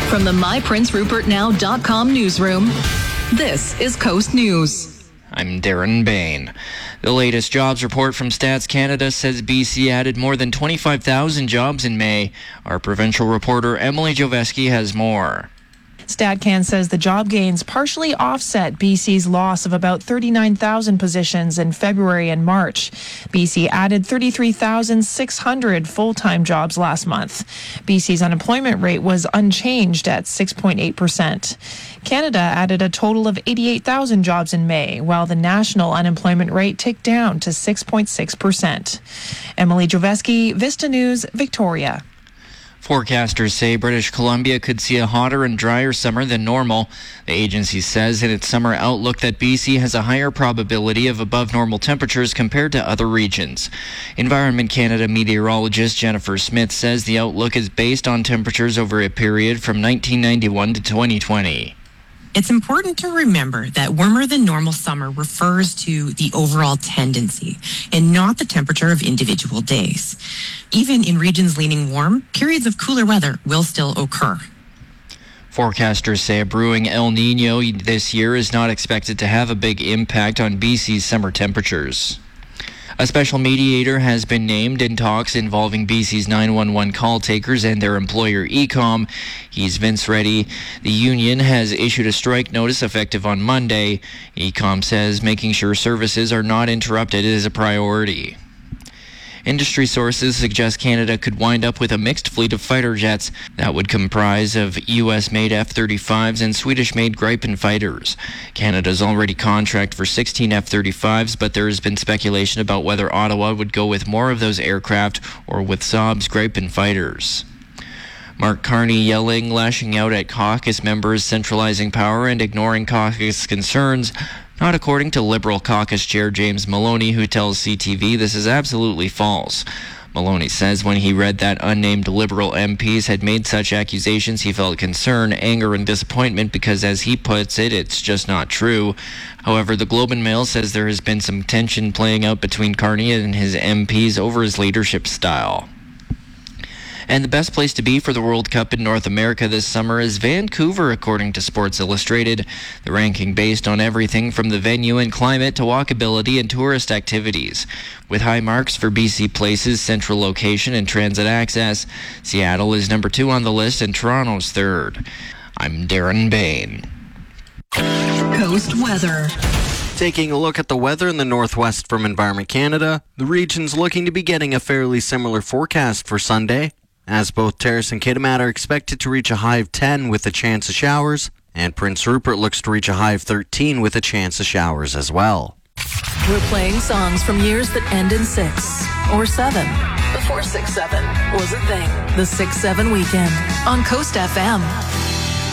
From the MyPrinceRupertNow.com newsroom, this is Coast News. I'm Darren Bain. The latest jobs report from Stats Canada says BC added more than 25,000 jobs in May. Our provincial reporter Emily Joveski has more. StatCan says the job gains partially offset BC's loss of about 39,000 positions in February and March. BC added 33,600 full-time jobs last month. BC's unemployment rate was unchanged at 6.8%. Canada added a total of 88,000 jobs in May, while the national unemployment rate ticked down to 6.6%. Emily Joveski, Vista News, Victoria. Forecasters say British Columbia could see a hotter and drier summer than normal. The agency says in its summer outlook that BC has a higher probability of above normal temperatures compared to other regions. Environment Canada meteorologist Jennifer Smith says the outlook is based on temperatures over a period from 1991 to 2020. It's important to remember that warmer than normal summer refers to the overall tendency and not the temperature of individual days. Even in regions leaning warm, periods of cooler weather will still occur. Forecasters say a brewing El Niño this year is not expected to have a big impact on BC's summer temperatures. A special mediator has been named in talks involving BC's 911 call takers and their employer Ecom. He's Vince Reddy. The union has issued a strike notice effective on Monday. Ecom says making sure services are not interrupted is a priority. Industry sources suggest Canada could wind up with a mixed fleet of fighter jets that would comprise of U.S.-made F-35s and Swedish-made Gripen fighters. Canada's already contracted for 16 F-35s, but there has been speculation about whether Ottawa would go with more of those aircraft or with Saab's Gripen fighters. Mark Carney yelling, lashing out at caucus members, centralizing power and ignoring caucus concerns. Not according to Liberal caucus chair James Maloney, who tells CTV this is absolutely false. Maloney says when he read that unnamed Liberal MPs had made such accusations, he felt concern, anger, and disappointment because, as he puts it, it's just not true. However, the Globe and Mail says there has been some tension playing out between Carney and his MPs over his leadership style. And the best place to be for the World Cup in North America this summer is Vancouver, according to Sports Illustrated. The ranking based on everything from the venue and climate to walkability and tourist activities. With high marks for BC places, central location, and transit access, Seattle is number 2 on the list and Toronto's 3rd. I'm Darren Bain. Coast weather. Taking a look at the weather in the northwest from Environment Canada, the region's looking to be getting a fairly similar forecast for Sunday, as both Terrace and Kitimat are expected to reach a high of 10 with a chance of showers, and Prince Rupert looks to reach a high of 13 with a chance of showers as well. We're playing songs from years that end in 6 or 7. Before 6-7 was a thing. The 6-7 weekend on Coast FM.